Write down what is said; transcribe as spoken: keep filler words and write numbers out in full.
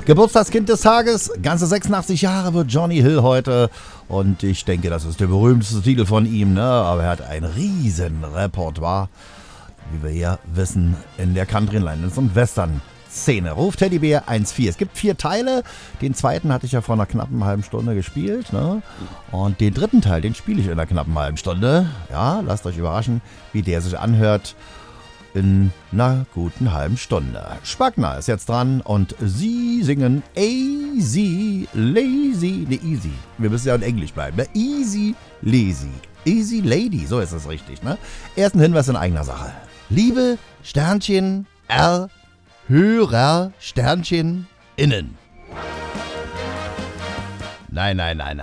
Geburtstagskind des Tages, ganze sechsundachtzig Jahre wird Johnny Hill heute. Und ich denke, das ist der berühmteste Titel von ihm, ne? Aber er hat ein riesen Repertoire, wie wir ja wissen, in der Country, Landes- und Western-Szene. Ruf Teddybär eins vier. Es gibt vier Teile. Den zweiten hatte ich ja vor einer knappen halben Stunde gespielt, ne? Und den dritten Teil, den spiele ich in einer knappen halben Stunde. Ja, lasst euch überraschen, wie der sich anhört. In einer guten halben Stunde. Spagna ist jetzt dran und sie singen Easy Lazy. Ne, Easy. Wir müssen ja in Englisch bleiben. Ne? Easy Lazy. Easy Lady, so ist es richtig. Ne? Erst ein Hinweis in eigener Sache. Liebe Sternchen R Hörer Sternchen innen. Nein, nein, nein, nein.